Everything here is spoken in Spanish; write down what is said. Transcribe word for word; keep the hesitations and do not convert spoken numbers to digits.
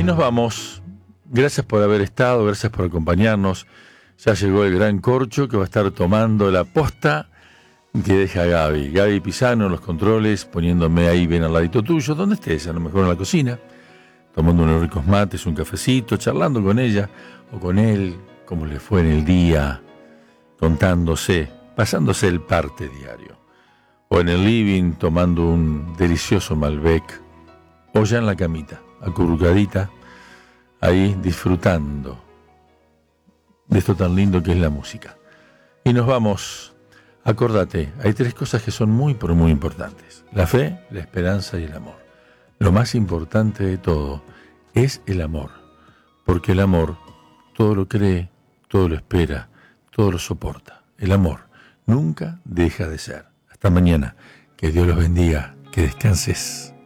nos vamos. Gracias por haber estado, gracias por acompañarnos. Ya llegó el gran corcho que va a estar tomando la posta que deja Gaby. Gaby Pisano en los controles, poniéndome ahí bien al ladito tuyo, donde estés, a lo mejor en la cocina, tomando unos ricos mates, un cafecito, charlando con ella o con él, cómo le fue en el día, contándose, pasándose el parte diario. O en el living, tomando un delicioso Malbec, o ya en la camita, acurrucadita, ahí disfrutando de esto tan lindo que es la música. Y nos vamos. Acordate, hay tres cosas que son muy, pero muy importantes: la fe, la esperanza y el amor. Lo más importante de todo es el amor, porque el amor todo lo cree, todo lo espera, todo lo soporta. El amor nunca deja de ser. Hasta mañana. Que Dios los bendiga. Que descanses.